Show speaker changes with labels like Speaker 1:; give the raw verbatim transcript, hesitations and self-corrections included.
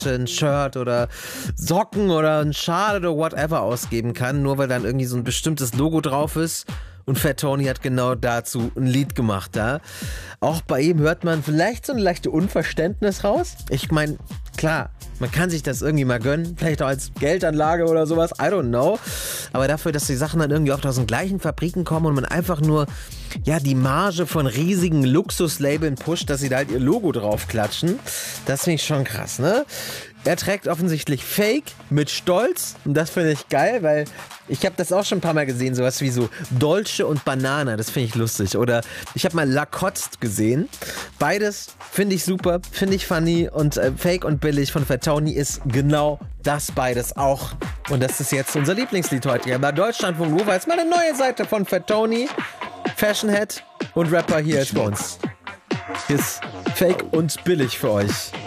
Speaker 1: ein Shirt oder Socken oder ein Schal oder whatever ausgeben kann, nur weil dann irgendwie so ein bestimmtes Logo drauf ist. Und Fat Tony hat genau dazu ein Lied gemacht da. Auch bei ihm hört man vielleicht so ein leichtes Unverständnis raus. Ich meine, klar, man kann sich das irgendwie mal gönnen, vielleicht auch als Geldanlage oder sowas, I don't know. Aber dafür, dass die Sachen dann irgendwie auch aus den gleichen Fabriken kommen und man einfach nur ja, die Marge von riesigen Luxuslabeln pusht, dass sie da halt ihr Logo drauf klatschen, das finde ich schon krass, ne? Er trägt offensichtlich Fake mit Stolz und das finde ich geil, weil ich habe das auch schon ein paar Mal gesehen, sowas wie so Dolce und Banana, das finde ich lustig. Oder ich habe mal Lacoste gesehen. Beides finde ich super, finde ich funny und äh, Fake und billig von Fat Tony ist genau das beides auch. Und das ist jetzt unser Lieblingslied heute. Ja, bei Deutschlandfunk Nova ist mal eine neue Seite von Fat Tony, Fashionhead und Rapper hier ist bei uns. Ist Fake und billig für euch.